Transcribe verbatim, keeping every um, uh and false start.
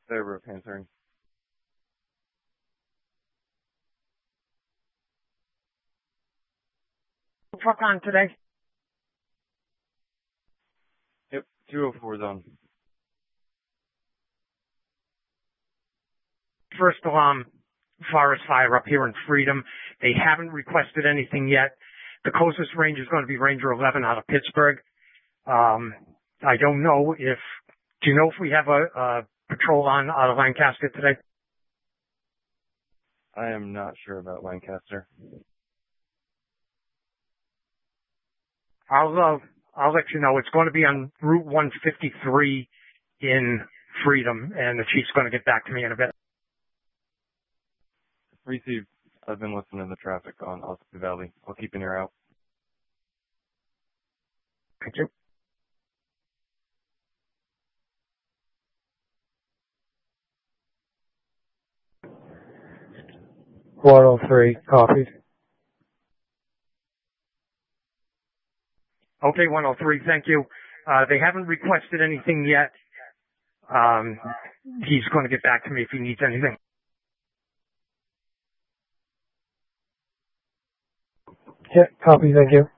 Fairbrooke answering. Truck on today? Yep, two oh four zone. First alarm, forest fire up here in Freedom. They haven't requested anything yet. The closest range is going to be Ranger eleven out of Pittsburgh. Um, I don't know if, do you know if we have a, a patrol on out of Lancaster today? I am not sure about Lancaster. I'll, uh, I'll let you know. It's going to be on Route one fifty-three in Freedom, and the chief's going to get back to me in a bit. Received. I've been listening to the traffic on Ossipee Valley. I'll keep an ear out. Thank you. one oh three, copies. Okay, one oh three, thank you. Uh, they haven't requested anything yet. Um, he's going to get back to me if he needs anything. Yeah, copy, thank you.